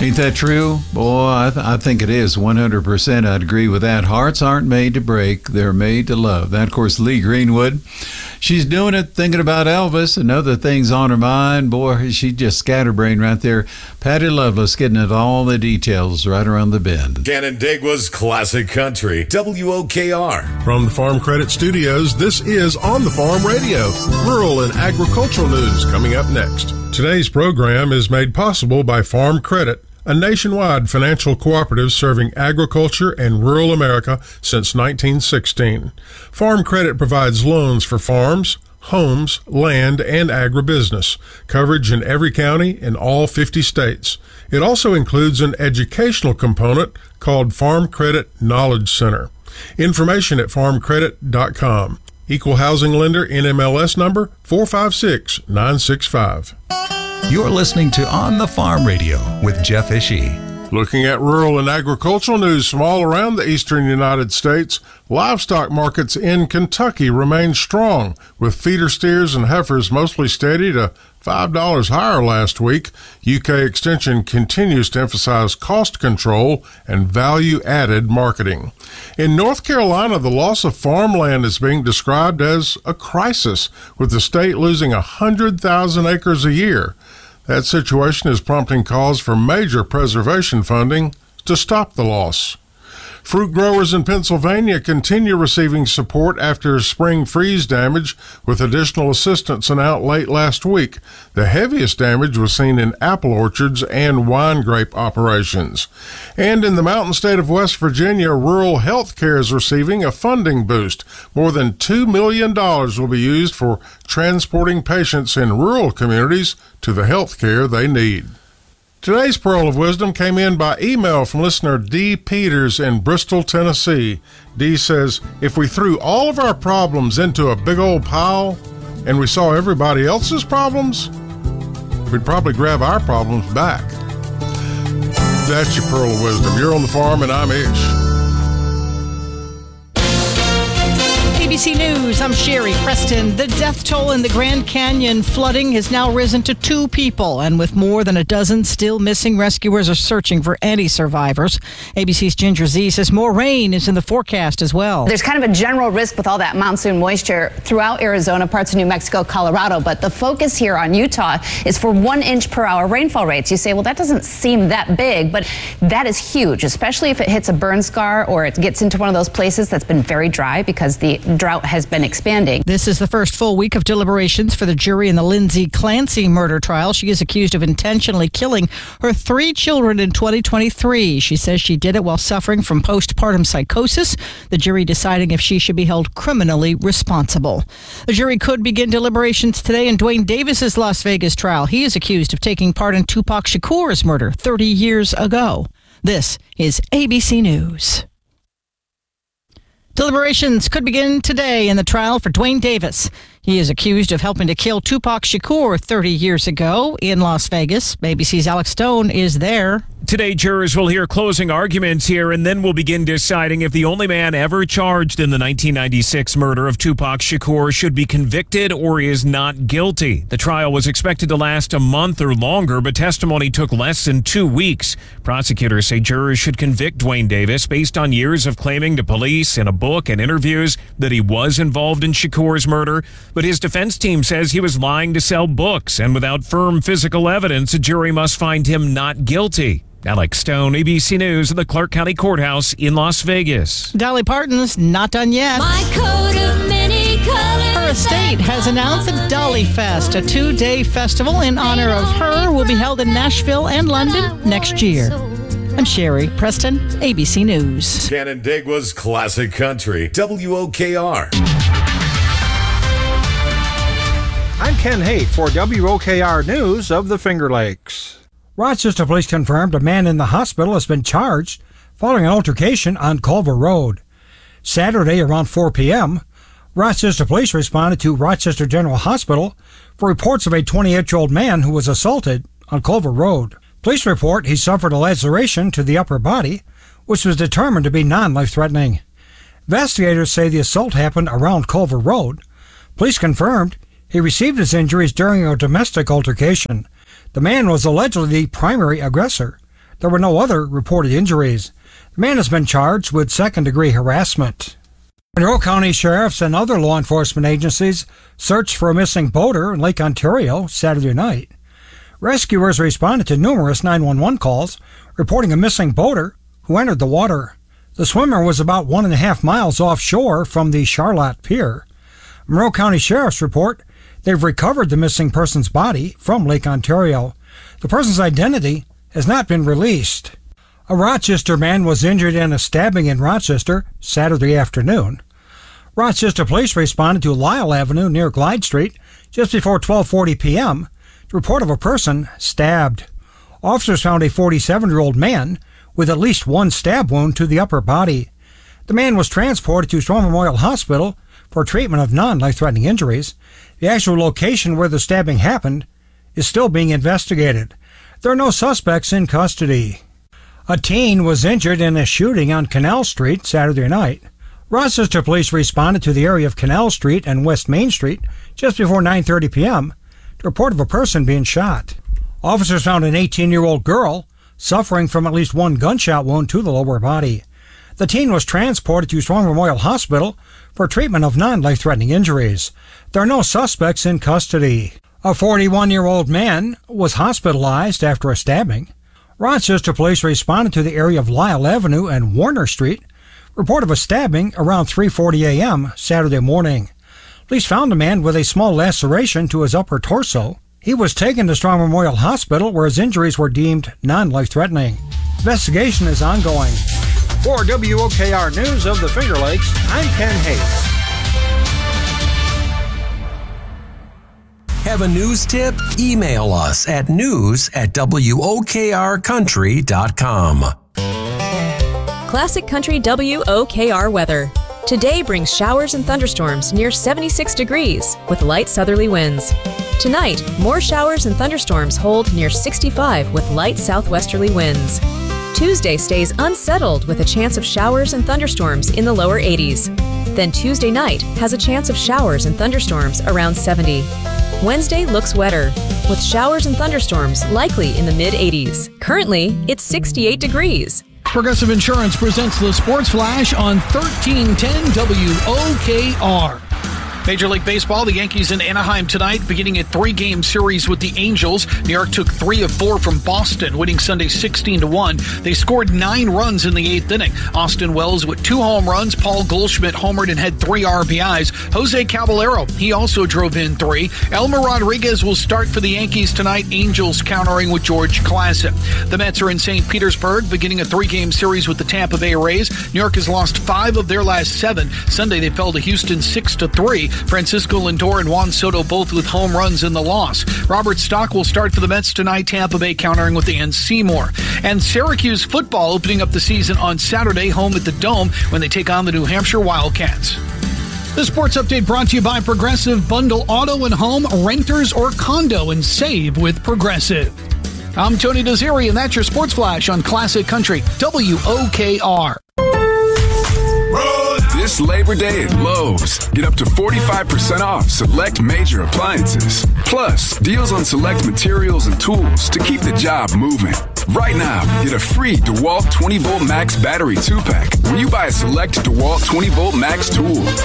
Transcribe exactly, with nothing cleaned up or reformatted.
Ain't that true? Boy, I, th- I think it is one hundred percent. I'd agree with that. Hearts aren't made to break. They're made to love. That, of course, Lee Greenwood. She's doing it, thinking about Elvis and other things on her mind. Boy, she just scatterbrained right there. Patty Loveless getting at all the details right around the bend. Canandaigua's Classic Country, W O K R. From the Farm Credit Studios, this is On the Farm Radio. Rural and agricultural news coming up next. Today's program is made possible by Farm Credit, a nationwide financial cooperative serving agriculture and rural America since nineteen sixteen. Farm Credit provides loans for farms, homes, land, and agribusiness, coverage in every county in all fifty states. It also includes an educational component called Farm Credit Knowledge Center. Information at farm credit dot com. Equal housing lender, N M L S number four five six nine six five. You're listening to On the Farm Radio with Jeff Ishii. Looking at rural and agricultural news from all around the eastern United States, livestock markets in Kentucky remain strong, with feeder steers and heifers mostly steady to five dollars higher last week. U K Extension continues to emphasize cost control and value-added marketing. In North Carolina, the loss of farmland is being described as a crisis, with the state losing one hundred thousand acres a year. That situation is prompting calls for major preservation funding to stop the loss. Fruit growers in Pennsylvania continue receiving support after spring freeze damage, with additional assistance announced late last week. The heaviest damage was seen in apple orchards and wine grape operations. And in the mountain state of West Virginia, rural health care is receiving a funding boost. More than two million dollars will be used for transporting patients in rural communities to the health care they need. Today's Pearl of Wisdom came in by email from listener D. Peters in Bristol, Tennessee. D says, if we threw all of our problems into a big old pile and we saw everybody else's problems, we'd probably grab our problems back. That's your Pearl of Wisdom. You're on the farm and I'm Ish. A B C News, I'm Sherry Preston. The death toll in the Grand Canyon flooding has now risen to two people, and with more than a dozen still missing, rescuers are searching for any survivors. A B C's Ginger Z says more rain is in the forecast as well. There's kind of a general risk with all that monsoon moisture throughout Arizona, parts of New Mexico, Colorado, but the focus here on Utah is for one inch per hour rainfall rates. You say, well, that doesn't seem that big, but that is huge, especially if it hits a burn scar or it gets into one of those places that's been very dry because the drought has been expanding. This is the first full week of deliberations for the jury in the Lindsay Clancy murder trial. She is accused of intentionally killing her three children in twenty twenty-three. She says she did it while suffering from postpartum psychosis, the jury deciding if she should be held criminally responsible. The jury could begin deliberations today in Duane Davis's Las Vegas trial. He is accused of taking part in Tupac Shakur's murder thirty years ago. This is A B C News. Deliberations could begin today in the trial for Duane Davis. He is accused of helping to kill Tupac Shakur thirty years ago in Las Vegas. A B C's Alex Stone is there. Today, jurors will hear closing arguments here, and then we'll begin deciding if the only man ever charged in the nineteen ninety-six murder of Tupac Shakur should be convicted or is not guilty. The trial was expected to last a month or longer, but testimony took less than two weeks. Prosecutors say jurors should convict Duane Davis based on years of claiming to police in a book and interviews that he was involved in Shakur's murder. But his defense team says he was lying to sell books, and without firm physical evidence, a jury must find him not guilty. Alex Stone, A B C News at the Clark County Courthouse in Las Vegas. Dolly Parton's not done yet. My coat of many colors. Her estate has announced that Dolly Fest, a two-day festival in honor of her, will be held in Nashville and London next year. I'm Sherry Preston, A B C News. Canandaigua's Classic Country, W O K R. I'm Ken Haight for W O K R News of the Finger Lakes. Rochester Police confirmed a man in the hospital has been charged following an altercation on Culver Road. Saturday around four p.m., Rochester Police responded to Rochester General Hospital for reports of a twenty-eight-year-old man who was assaulted on Culver Road. Police report he suffered a laceration to the upper body, which was determined to be non-life-threatening. Investigators say the assault happened around Culver Road. Police confirmed he received his injuries during a domestic altercation. The man was allegedly the primary aggressor. There were no other reported injuries. The man has been charged with second-degree harassment. Monroe County sheriffs and other law enforcement agencies searched for a missing boater in Lake Ontario Saturday night. Rescuers responded to numerous nine one one calls reporting a missing boater who entered the water. The swimmer was about one and a half miles offshore from the Charlotte Pier. Monroe County Sheriff's report they've recovered the missing person's body from Lake Ontario. The person's identity has not been released. A Rochester man was injured in a stabbing in Rochester Saturday afternoon. Rochester police responded to Lyle Avenue near Glide Street just before twelve forty p.m. to report of a person stabbed. Officers found a forty-seven-year-old man with at least one stab wound to the upper body. The man was transported to Strong Memorial Hospital for treatment of non-life-threatening injuries. The actual location where the stabbing happened is still being investigated. There are no suspects in custody. A teen was injured in a shooting on Canal Street Saturday night. Rochester police responded to the area of Canal Street and West Main Street just before nine thirty p.m. to report of a person being shot. Officers found an eighteen-year-old girl suffering from at least one gunshot wound to the lower body. The teen was transported to Strong Memorial Hospital for treatment of non-life-threatening injuries. There are no suspects in custody. A forty-one-year-old man was hospitalized after a stabbing. Rochester police responded to the area of Lyle Avenue and Warner Street. Report of a stabbing around three forty a.m. Saturday morning. Police found a man with a small laceration to his upper torso. He was taken to Strong Memorial Hospital where his injuries were deemed non-life-threatening. Investigation is ongoing. For W O K R News of the Finger Lakes, I'm Ken Hayes. Have a news tip? Email us at news at W O K R country dot com. Classic Country W O K R weather. Today brings showers and thunderstorms near seventy-six degrees with light southerly winds. Tonight, more showers and thunderstorms hold near sixty-five with light southwesterly winds. Tuesday stays unsettled with a chance of showers and thunderstorms in the lower eighties. Then Tuesday night has a chance of showers and thunderstorms around seventy. Wednesday looks wetter, with showers and thunderstorms likely in the mid-eighties. Currently, it's sixty-eight degrees. Progressive Insurance presents the Sports Flash on thirteen ten W O K R. Major League Baseball, the Yankees in Anaheim tonight, beginning a three-game series with the Angels. New York took three of four from Boston, winning Sunday sixteen to one. They scored nine runs in the eighth inning. Austin Wells with two home runs. Paul Goldschmidt homered and had three R B Is. Jose Caballero, he also drove in three. Elmer Rodriguez will start for the Yankees tonight. Angels countering with George Classen. The Mets are in Saint Petersburg, beginning a three-game series with the Tampa Bay Rays. New York has lost five of their last seven. Sunday they fell to Houston six to three. Francisco Lindor and Juan Soto both with home runs in the loss. Robert Stock will start for the Mets tonight. Tampa Bay countering with Ann Seymour. And Syracuse football opening up the season on Saturday, home at the Dome when they take on the New Hampshire Wildcats. The sports update brought to you by Progressive. Bundle auto and home, renters or condo, and save with Progressive. I'm Tony Desiri, and that's your Sports Flash on Classic Country W O K R. This Labor Day at Lowe's, get up to forty-five percent off select major appliances. Plus, deals on select materials and tools to keep the job moving. Right now, get a free DeWalt twenty volt Max battery two pack when you buy a select DeWalt twenty volt Max tool.